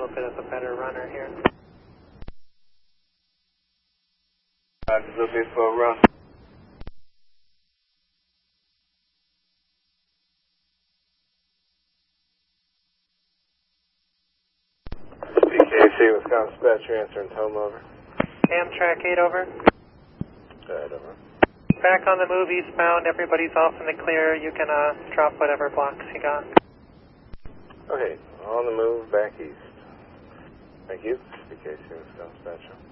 bit of a better runner here. Just looking for a run. PKC, Wisconsin Dispatcher, answering home over. Amtrak 8 over. Alright, over. Back on the move eastbound, everybody's off in the clear. You can drop whatever blocks you got. Okay, on the move back east. Thank you. PKC, Wisconsin Dispatcher.